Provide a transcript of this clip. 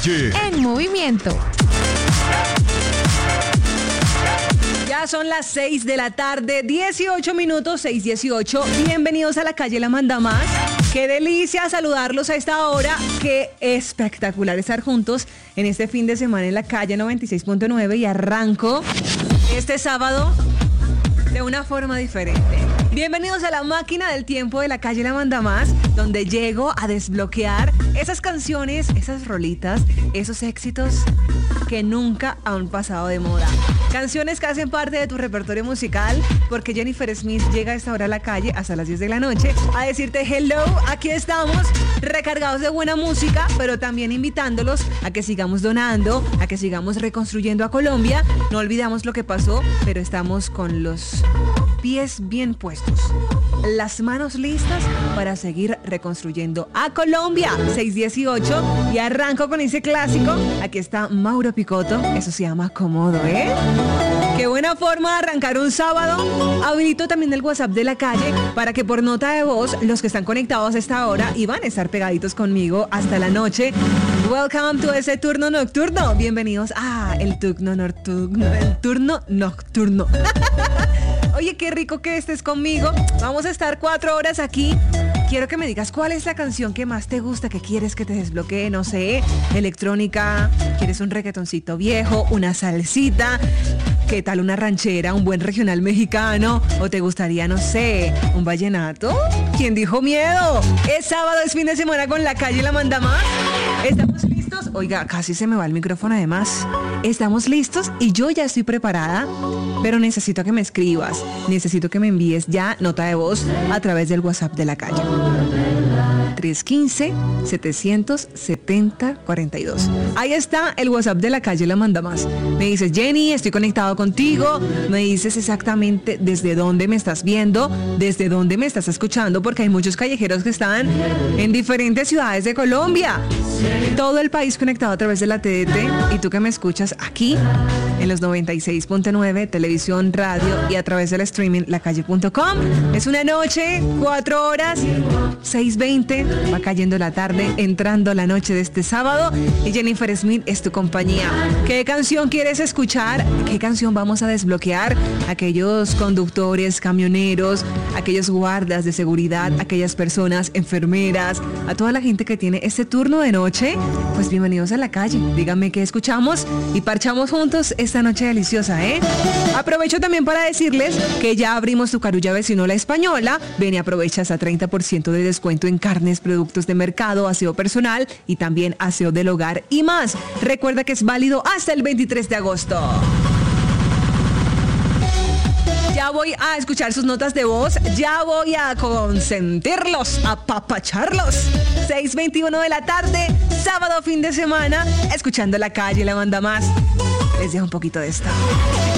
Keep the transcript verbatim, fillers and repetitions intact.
Calle en movimiento. Ya son las seis de la tarde, dieciocho minutos, seis dieciocho. Bienvenidos a La Calle La Manda Más. Qué delicia saludarlos a esta hora. Qué espectacular estar juntos en este fin de semana en La Calle noventa y seis punto nueve. Y arranco este sábado de una forma diferente. Bienvenidos a la máquina del tiempo de La Calle La Manda Más, donde llego a desbloquear esas canciones, esas rolitas, esos éxitos que nunca han pasado de moda. Canciones que hacen parte de tu repertorio musical, porque Jennifer Smith llega a esta hora a La Calle hasta las diez de la noche a decirte hello, aquí estamos, recargados de buena música, pero también invitándolos a que sigamos donando, a que sigamos reconstruyendo a Colombia. No olvidamos lo que pasó, pero estamos con los pies bien puestos, las manos listas para seguir reconstruyendo a Colombia. seis dieciocho y arranco con ese clásico. Aquí está Mauro Picotto, eso se llama Cómodo, ¿eh? Qué buena forma de arrancar un sábado. Habilito también el WhatsApp de La Calle para que por nota de voz los que están conectados a esta hora y van a estar pegaditos conmigo hasta la noche. Welcome to ese turno nocturno. Bienvenidos a el turno nocturno, el turno nocturno. Oye, qué rico que estés conmigo. Vamos a estar cuatro horas aquí. Quiero que me digas cuál es la canción que más te gusta, que quieres que te desbloquee, no sé, electrónica, quieres un reggaetoncito viejo, una salsita, ¿qué tal una ranchera, un buen regional mexicano? ¿O te gustaría, no sé, un vallenato? ¿Quién dijo miedo? Es sábado, es fin de semana con La Calle La Manda Más. ¿Estamos listos? Oiga, casi se me va el micrófono además. ¿Estamos listos? Y yo ya estoy preparada, pero necesito que me escribas, necesito que me envíes ya nota de voz a través del WhatsApp de La Calle. tres uno cinco, setecientos setenta, cuarenta y dos. Ahí está el WhatsApp de La Calle La Manda Más. Me dices, Jenny, estoy conectado contigo. Me dices exactamente desde dónde me estás viendo, desde dónde me estás escuchando, porque hay muchos callejeros que están en diferentes ciudades de Colombia. Todo el país conectado a través de la T D T. Y tú que me escuchas aquí en los noventa y seis punto nueve, televisión, radio y a través del streaming lacalle punto com. Es una noche, cuatro horas, seis veinte, va cayendo la tarde, entrando la noche de este sábado y Jennifer Smith es tu compañía. ¿Qué canción quieres escuchar? ¿Qué canción vamos a desbloquear? Aquellos conductores, camioneros, aquellos guardas de seguridad, aquellas personas, enfermeras, a toda la gente que tiene este turno de noche, pues bienvenidos a La Calle. Díganme qué escuchamos y parchamos juntos esta noche deliciosa, ¿eh? Aprovecho también para decirles que ya abrimos tu Carulla Vecino La Española. Ven y aprovecha hasta treinta por ciento de descuento en carnes, productos de mercado, aseo personal y también aseo del hogar y más. Recuerda que es válido hasta el veintitrés de agosto. Ya voy a escuchar sus notas de voz, ya voy a consentirlos, a papacharlos. seis veintiuno de la tarde, sábado fin de semana, escuchando La Calle La Manda Más. Les dejo un poquito de esta.